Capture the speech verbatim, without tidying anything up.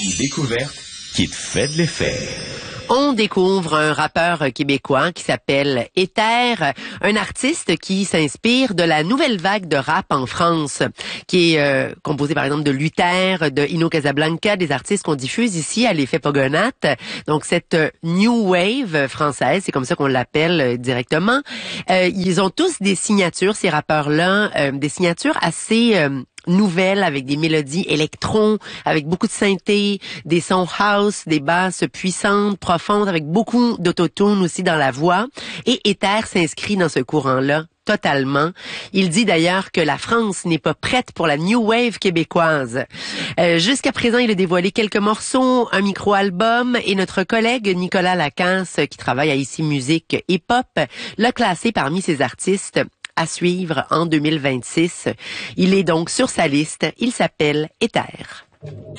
Une découverte qui te fait de l'effet. On découvre un rappeur québécois qui s'appelle Ether, un artiste qui s'inspire de la nouvelle vague de rap en France, qui est euh, composé par exemple de Luther, de Ino Casablanca, des artistes qu'on diffuse ici à l'Effet Pogonat. Donc cette New Wave française, c'est comme ça qu'on l'appelle directement. Euh, ils ont tous des signatures, ces rappeurs-là, euh, des signatures assez... Euh, nouvelles avec des mélodies électron, avec beaucoup de synthé, des sons house, des basses puissantes, profondes, avec beaucoup d'autotune aussi dans la voix. Et Ether s'inscrit dans ce courant-là totalement. Il dit d'ailleurs que la France n'est pas prête pour la New Wave québécoise. Euh, jusqu'à présent, il a dévoilé quelques morceaux, un micro-album, et notre collègue Nicolas Lacasse, qui travaille à Ici Musique Hip Hop, l'a classé parmi ses artistes à suivre en deux mille vingt-six. Il est donc sur sa liste. Il s'appelle Ether.